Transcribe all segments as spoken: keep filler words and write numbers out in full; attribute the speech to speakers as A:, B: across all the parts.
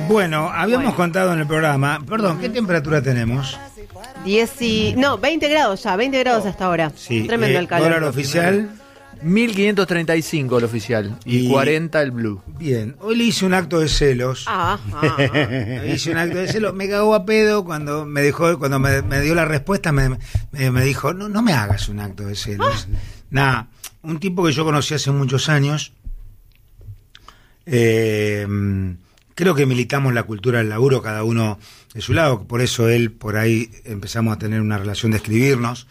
A: Bueno, habíamos
B: Bueno.
A: contado en el programa, perdón, ¿qué temperatura tenemos?
B: diez y... No, veinte grados ya, veinte grados hasta ahora.
A: Sí,
B: Tremendo
A: eh,
B: el calor.
A: dólar oficial.
C: mil quinientos treinta y cinco el oficial y,
A: Y-
C: cuarenta el blue.
A: Bien, hoy le hice un acto de celos.
B: Ah, ah, ah.
A: Le hice un acto de celos, me cagó a pedo cuando me dejó, cuando me, me dio la respuesta, me, me, me dijo, no, no me hagas un acto de celos. Nada, un tipo que yo conocí hace muchos años, eh, creo que militamos la cultura del laburo, cada uno de su lado, por eso él, por ahí empezamos a tener una relación de escribirnos.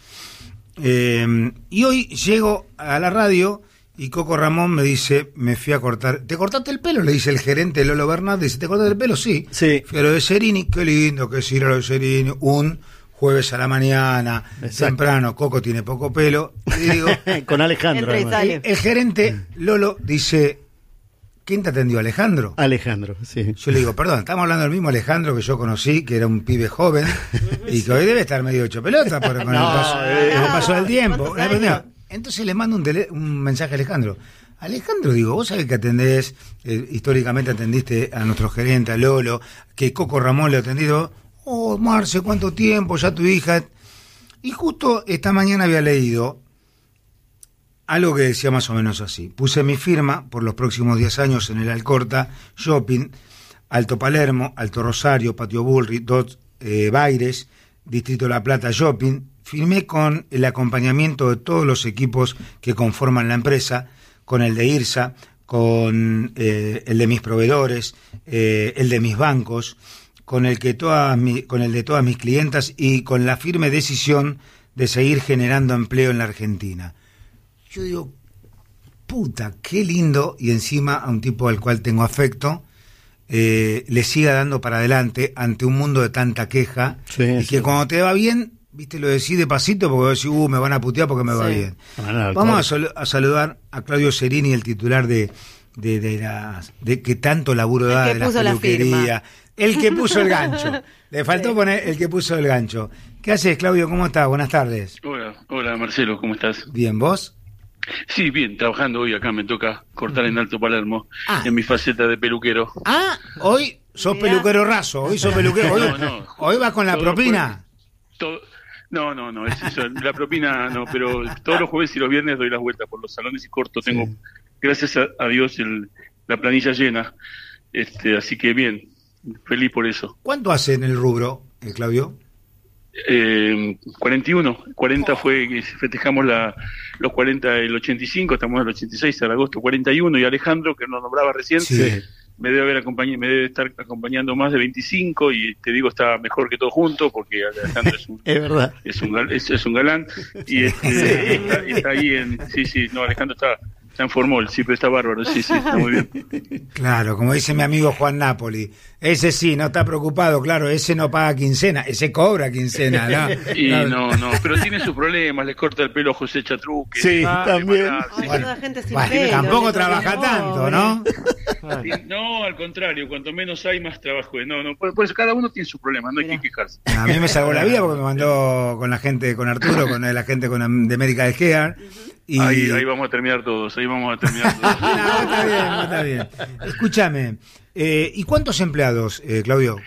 A: Eh, y hoy llego a la radio y Coco Ramón me dice, me fui a cortar. ¿Te cortaste el pelo? Le dice el gerente Lolo Bernat. Dice, ¿te cortaste el pelo? Sí.
C: Sí.
A: Fui a lo de Cerini, qué lindo que es ir a lo de Cerini. Un jueves a la mañana,
C: Exacto.
A: temprano, Coco tiene poco pelo. Y digo,
D: Con Alejandro.
B: Entra y
D: además.
B: sale.
A: el, el gerente Lolo dice, ¿quién te atendió? ¿Alejandro?
D: Alejandro, sí.
A: Yo le digo, perdón, estamos hablando del mismo Alejandro que yo conocí, que era un pibe joven y que hoy debe estar medio hecho pelota por, con, el
D: No,
A: paso,
D: eh,
A: con el paso del tiempo.
B: ¿cuántos años?
A: Entonces le mando un, tele- un mensaje a Alejandro. Alejandro, digo, vos sabés que atendés, eh, históricamente atendiste a nuestro gerente, a Lolo, que Coco Ramón le atendido. Oh, Marce, ¿cuánto tiempo? Ya tu hija. Y justo esta mañana había leído algo que decía más o menos así. Puse mi firma por los próximos diez años en el Alcorta Shopping, Alto Palermo, Alto Rosario, Patio Bullrich, Dos eh, Baires, Distrito La Plata Shopping. Firmé con el acompañamiento de todos los equipos que conforman la empresa, con el de IRSA, con eh, el de mis proveedores, eh, el de mis bancos, con el que todas mi, con el de todas mis clientas y con la firme decisión de seguir generando empleo en la Argentina. Yo digo, puta, qué lindo, y encima a un tipo al cual tengo afecto, eh, le siga dando para adelante ante un mundo de tanta queja,
D: Sí,
A: y
D: sí.
A: que cuando te va bien, viste, lo decís de pasito porque vos decís, uh, me van a putear porque me va
B: Sí.
A: bien.
D: No, no,
A: Vamos a, sal- a saludar a Claudio Cerini, el titular de, de, de, las- de que tanto laburo
B: El
A: da
B: que
A: de la
B: puso la
A: peluquería. El que puso el gancho. Le faltó
B: Sí.
A: poner el que puso el gancho. ¿Qué haces, Claudio? ¿Cómo estás? Buenas tardes.
E: Hola, hola Marcelo, ¿cómo estás?
A: Bien, ¿vos?
E: Sí, bien, trabajando hoy acá, me toca cortar en Alto Palermo,
A: Ah.
E: en mi faceta de peluquero.
A: Ah, hoy sos
B: Mirá.
A: peluquero raso, hoy sos peluquero. Hoy,
E: No, no.
A: hoy vas con la
E: Todo
A: propina.
E: Todo- no, no, no, es eso, la propina no, pero todos los jueves y los viernes doy las vueltas por los salones y corto, tengo, gracias a, a Dios, el, la planilla llena, este, así que bien, feliz por eso.
A: ¿Cuánto hace en el rubro, eh, Claudio?
E: Eh, cuarenta y uno, cuarenta fue que festejamos la, los cuarenta del ochenta y cinco, estamos en el ochenta y seis, al agosto cuarenta y uno, y Alejandro, que nos nombraba recién,
A: Sí.
E: me debe haber acompañado, me debe estar acompañando más de veinticinco, y te digo, está mejor que todo junto, porque Alejandro es un,
D: Es verdad.
E: es un, gal- es, es un galán, y este, está, está ahí en, sí, sí, no, Alejandro está, está en Formol, sí, pero está bárbaro, sí, sí, está muy bien.
A: Claro, como dice mi amigo Juan Napoli. Ese sí, no está preocupado, claro, ese no paga quincena, ese cobra quincena, ¿no?
E: Y
A: No,
E: no, no, pero tiene sus problemas, le corta el pelo a José Chatruque.
D: Sí,
E: Ah,
D: también.
E: de matar,
B: Ay,
E: sí.
B: toda gente sin
A: bueno,
B: pelo,
A: tampoco
B: le
A: trabaja
B: toca-
A: tanto, ¿no?
E: Sí, no, al contrario, cuanto menos hay, más trabajo hay. No, no, por, por eso cada uno tiene sus problemas, no hay
B: Mirá.
E: que quejarse.
A: A mí me salvó la vida porque me mandó con la gente, con Arturo, con la gente con, de Medical Care. Y...
E: Ahí, ahí vamos a terminar todos, ahí vamos a terminar todos.
A: No, está bien, está bien. Escúchame, eh, ¿y cuántos empleados, eh, Claudio?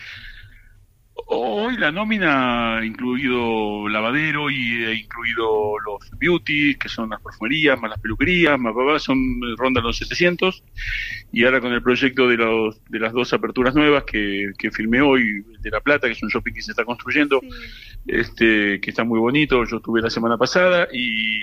E: Hoy la nómina ha incluido lavadero y ha incluido los beauty, que son las perfumerías, más las peluquerías, más papá, son rondan los setecientos, y ahora con el proyecto de los de las dos aperturas nuevas que, que firmé hoy, de La Plata, que es un shopping que se está construyendo, este que está muy bonito, yo estuve la semana pasada, y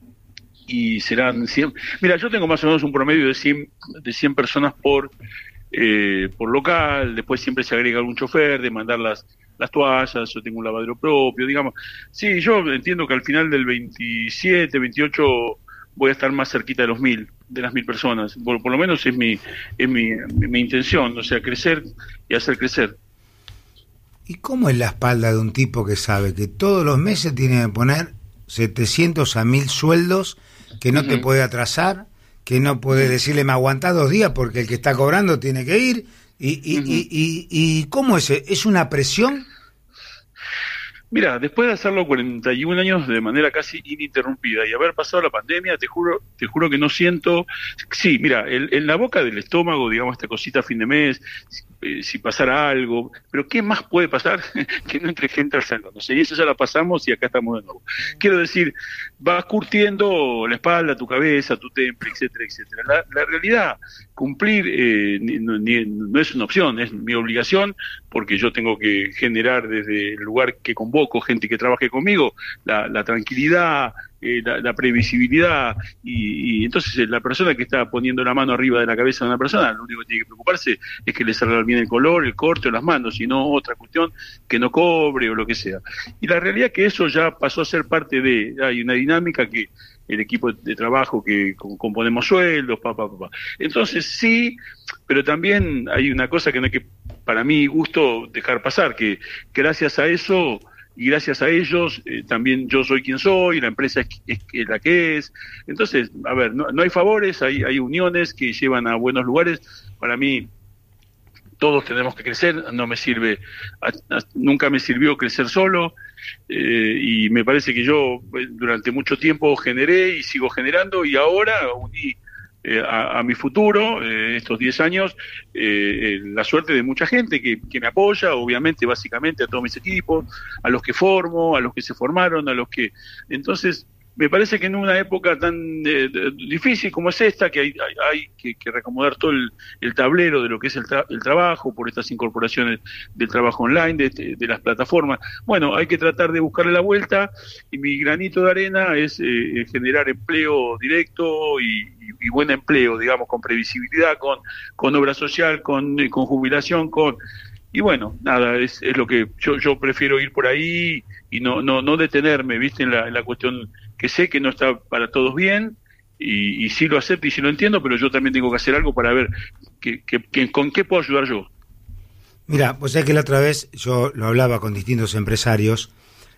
E: y serán cien. Mira, yo tengo más o menos un promedio de cien, de cien personas por eh, por local, después siempre se agrega algún chofer de mandar las, las toallas, yo tengo un lavadero propio, digamos. Sí, yo entiendo que al final del veintisiete, veintiocho voy a estar más cerquita de los mil, de las mil personas, por, por lo menos es mi, es mi, mi, mi intención, o sea, crecer y hacer crecer.
A: ¿Y cómo es la espalda de un tipo que sabe que todos los meses tiene que poner setecientos a mil sueldos, que no
E: Ujú.
A: te puede atrasar, que no puede decirle me aguantás dos días porque el que está cobrando tiene que ir? ¿Y, y,
E: Ujú.
A: y, y, y cómo es? ¿Es una presión?
E: Mira, después de hacerlo cuarenta y un años de manera casi ininterrumpida y haber pasado la pandemia, te juro, te juro que no siento, sí, mira, el- en la boca del estómago, digamos, esta cosita a fin de mes, eh, si pasara algo, pero ¿qué más puede pasar que no entre gente al salón? No sé, y eso ya la pasamos y acá estamos de nuevo. Quiero decir, vas curtiendo la espalda, tu cabeza, tu temple, etcétera, etcétera. La, la realidad, cumplir eh, ni, ni, no es una opción, es mi obligación, porque yo tengo que generar desde el lugar que convoco gente que trabaje conmigo, la, la tranquilidad, eh, la, la previsibilidad, y, y entonces eh, la persona que está poniendo la mano arriba de la cabeza de una persona, lo único que tiene que preocuparse es que le salga bien el color, el corte o las manos, y no otra cuestión que no cobre o lo que sea. Y la realidad es que eso ya pasó a ser parte de, hay una dinámica que el equipo de trabajo que componemos sueldos, papá, papá. Pa. Entonces sí, pero también hay una cosa que no hay que, para mí, gusto dejar pasar, que gracias a eso y gracias a ellos eh, también yo soy quien soy, la empresa es, es, es la que es. Entonces, a ver, no, no hay favores, hay, hay uniones que llevan a buenos lugares. Para mí, todos tenemos que crecer, no me sirve, a, a, nunca me sirvió crecer solo, eh, y me parece que yo eh, durante mucho tiempo generé y sigo generando, y ahora uní eh, a, a mi futuro, eh, estos diez años, eh, eh, la suerte de mucha gente que, que me apoya, obviamente, básicamente a todos mis equipos, a los que formo, a los que se formaron, a los que... Entonces, me parece que en una época tan eh, difícil como es esta, que hay, hay, hay que, que reacomodar todo el, el tablero de lo que es el, tra el trabajo, por estas incorporaciones del trabajo online, de, de, de las plataformas, bueno, hay que tratar de buscarle la vuelta, y mi granito de arena es eh, generar empleo directo y, y, y buen empleo, digamos, con previsibilidad, con, con obra social, con, con jubilación, con... Y bueno, nada, es, es lo que yo, yo prefiero ir por ahí y no, no, no detenerme, viste, en la, en la cuestión que sé que no está para todos bien, y, y sí lo acepto y sí lo entiendo, pero yo también tengo que hacer algo para ver que, que, que, con qué puedo ayudar yo.
A: Mira, pues es que la otra vez yo lo hablaba con distintos empresarios,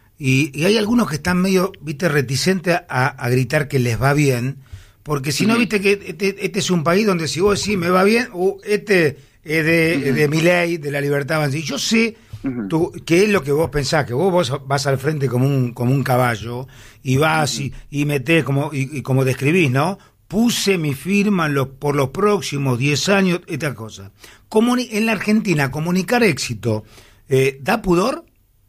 A: y, y hay algunos que están medio, viste, reticentes a, a gritar que les va bien, porque si no, viste, que este, este es un país donde si vos decís me va bien, uh, este... es de, uh-huh. de Milei, de la libertad. Y yo sé uh-huh. tú, qué es lo que vos pensás, que vos, vos vas al frente como un como un caballo y vas uh-huh. y, y metés, como, y, y como describís, ¿no? Puse mi firma en los, por los próximos diez años, esta cosa. Comuni- en la Argentina, comunicar éxito, eh, ¿da pudor?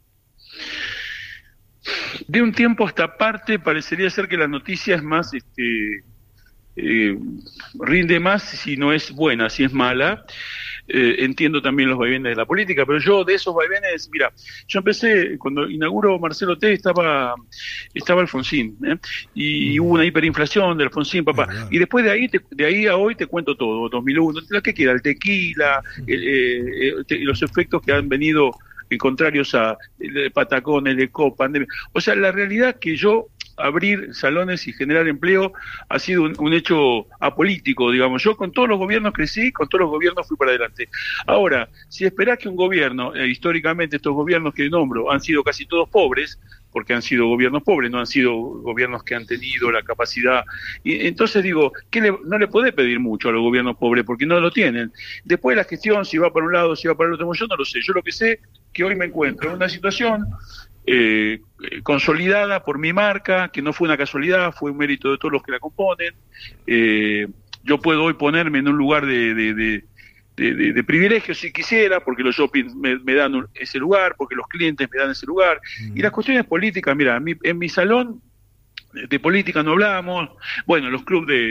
E: De un tiempo a esta parte parecería ser que la noticia es más... este Eh, rinde más si no es buena, si es mala. Eh, entiendo también los vaivenes de la política, pero yo de esos vaivenes, mira, yo empecé, cuando inauguró Marcelo T, estaba estaba Alfonsín, ¿eh? y mm. hubo una hiperinflación de Alfonsín, papá, ah, y después de ahí te, de ahí a hoy te cuento todo, dos mil uno, lo que quiera, el tequila, el, eh, eh, los efectos que han venido en contrarios a el Patacón, el Eco, pandemia. O sea, la realidad que yo abrir salones y generar empleo ha sido un, un hecho apolítico, digamos. Yo con todos los gobiernos crecí, con todos los gobiernos fui para adelante. Ahora, si esperás que un gobierno, eh, históricamente estos gobiernos que nombro han sido casi todos pobres, porque han sido gobiernos pobres, no han sido gobiernos que han tenido la capacidad. Y entonces digo, ¿qué le, no le podés pedir mucho a los gobiernos pobres, porque no lo tienen. Después la gestión, si va para un lado, si va para el otro, yo no lo sé. Yo lo que sé que hoy me encuentro en una situación eh, consolidada por mi marca, que no fue una casualidad, fue un mérito de todos los que la componen. Eh, yo puedo hoy ponerme en un lugar de... de, de De, de, de privilegio si quisiera, porque los shoppings me, me dan un, ese lugar, porque los clientes me dan ese lugar, mm. y las cuestiones políticas, mira, en mi, en mi salón de política no hablamos, bueno, los clubes de